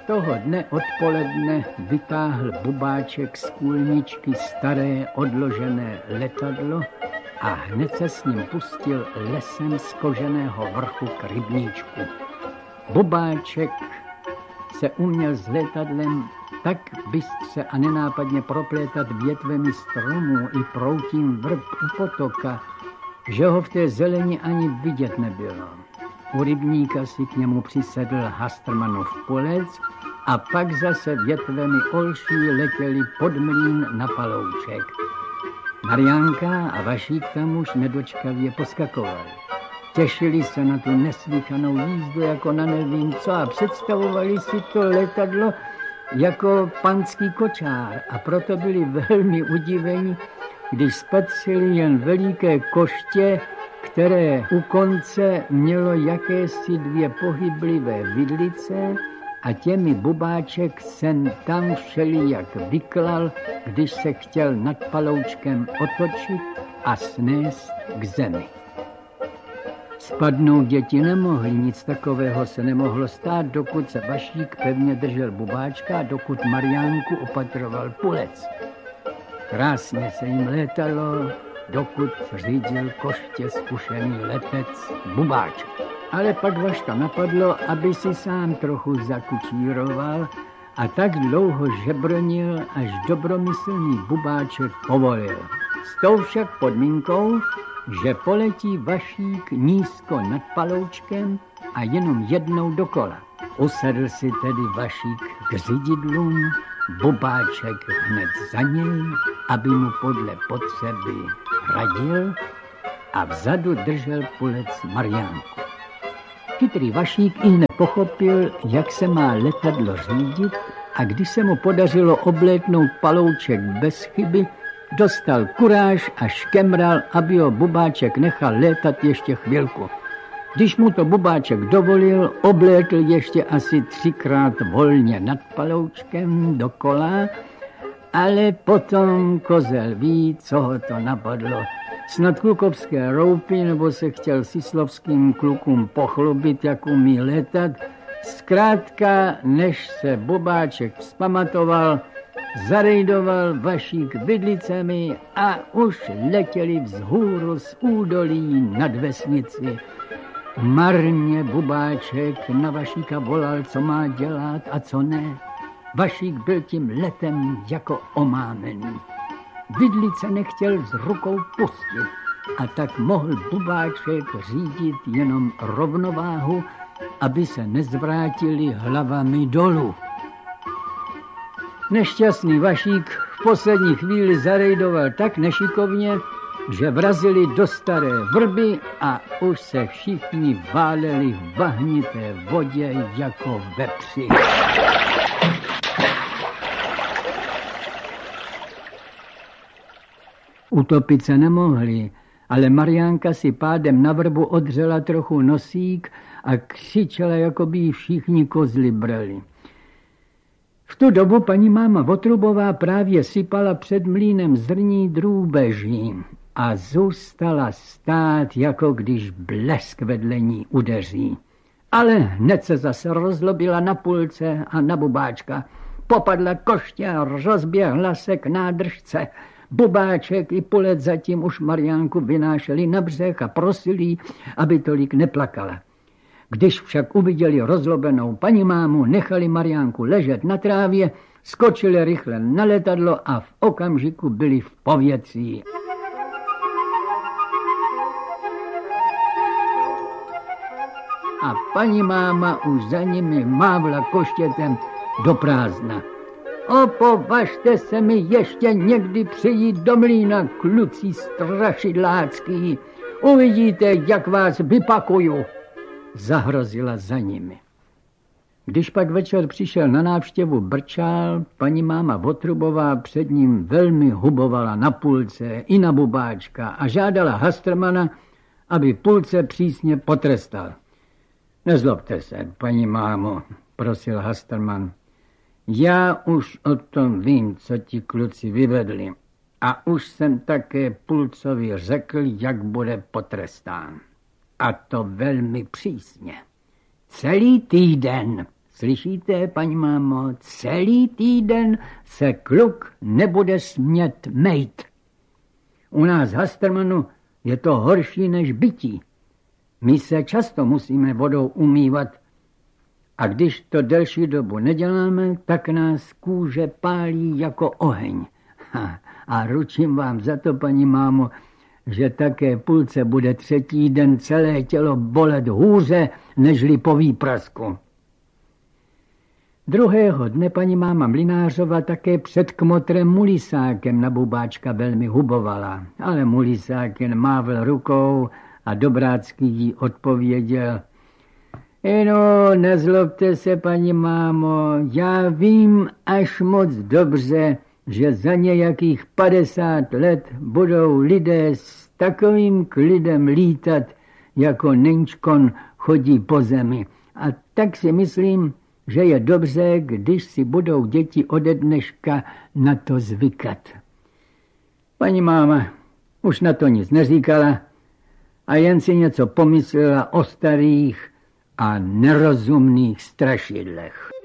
toho dne odpoledne vytáhl Bubáček z kůlničky staré odložené letadlo a hned se s ním pustil lesem z koženého vrchu k rybníčku. Bubáček se uměl s letadlem tak bystře a nenápadně proplétat větvemi stromů i proutím vrb u potoka, že ho v té zeleni ani vidět nebylo. U rybníka si k němu přisedl Hastrmanův pulec a pak zase větvemi olší letěli pod mlýn na Palouček. Mariánka a Vašík tam už nedočkavě poskakovali. Těšili se na tu neslýchanou jízdu jako na nevím co a představovali si to letadlo jako panský kočár a proto byli velmi udiveni, když spatřili jen veliké koště, které u konce mělo jakési dvě pohyblivé vidlice a těmi Bubáček sen tam všelijak vyklal, když se chtěl nad Paloučkem otočit a snést k zemi. Spadnout děti nemohli, nic takového se nemohlo stát, dokud se Vašík pevně držel Bubáčka a dokud Mariánku opatroval pulec. Krásně se jim létalo, dokud řídil koště zkušený letec Bubáček. Ale pak Vaška napadlo, aby si sám trochu zakučíroval a tak dlouho žebronil, až dobromyslný Bubáček povolil. S tou však podmínkou, že poletí Vašík nízko nad Paloučkem a jenom jednou dokola. Usedl si tedy Vašík k řididlům, Bubáček hned za něj, aby mu podle potřeby radil a vzadu držel pulec Mariánku. Chytrý Vašík i hned pochopil, jak se má letadlo řídit a když se mu podařilo oblétnout Palouček bez chyby, dostal kuráž a škemral, aby ho Bubáček nechal létat ještě chvilku. Když mu to Bubáček dovolil, oblétl ještě asi 3krát volně nad Paloučkem dokola, ale potom kozel ví, co ho to napadlo. Snad klukovské roupy, nebo se chtěl sislovským klukům pochlubit, jak umí létat. Zkrátka, než se Bubáček vzpamatoval, zarejdoval Vašík vidlicemi a už letěli vzhůru z údolí nad vesnici. Marně Bubáček na Vašíka volal, co má dělat a co ne. Vašík byl tím letem jako omámený. Vidlice nechtěl z rukou pustit a tak mohl Bubáček řídit jenom rovnováhu, aby se nezvrátili hlavami dolů. Nešťastný Vašík v poslední chvíli zarejdoval tak nešikovně, že vrazili do staré vrby a už se všichni váleli v bahnité vodě jako vepři. Utopit se nemohli, ale Mariánka si pádem na vrbu odřela trochu nosík a křičela, jako by jí všichni kozly brali. V tu dobu paní máma Votrubová právě sypala před mlýnem zrní drůbeží a zůstala stát, jako když blesk vedle ní udeří. Ale hned se zase rozlobila na pulce a na Bubáčka. Popadla koště a rozběhla se k nádržce. Bubáček i pulec zatím už Mariánku vynášeli na břeh a prosili, aby tolik neplakala. Když však uviděli rozlobenou paní mámu, nechali Mariánku ležet na trávě, skočili rychle na letadlo a v okamžiku byli v povětří. A paní máma už za nimi mávla koštětem do prázdna. Opovažte se mi ještě někdy přijít do mlýna, kluci strašidlácký. Uvidíte, jak vás vypakuju, zahrozila za nimi. Když pak večer přišel na návštěvu Brčál, paní máma Votrubová před ním velmi hubovala na pulce i na Bubáčka a žádala Hastrmana, aby pulce přísně potrestal. Nezlobte se, paní mámo, prosil Hastrman. Já už o tom vím, co ti kluci vyvedli. A už jsem také Pulcovi řekl, jak bude potrestán. A to velmi přísně. Celý týden Slyšíte, paní mámo, celý týden se kluk nebude smět mejt. U nás Hastermanu je to horší než bytí. My se často musíme vodou umývat a když to delší dobu neděláme, tak nás kůže pálí jako oheň. A ručím vám za to, paní mámo, že také půlce bude třetí den celé tělo bolet hůře, nežli po výprasku. Druhého dne paní máma Mlynářova také před kmotrem Mulisákem na Bubáčka velmi hubovala, ale Mulisák jen mávl rukou a Dobrácký jí odpověděl: no, nezlobte se, paní mámo, já vím až moc dobře, že za nějakých 50 let budou lidé s takovým klidem lítat, jako Nenčkon chodí po zemi. A tak si myslím, že je dobře, když si budou děti ode dneška na to zvykat. Paní máma už na to nic neříkala a jen si něco pomyslela o starých a nerozumných strašidlech.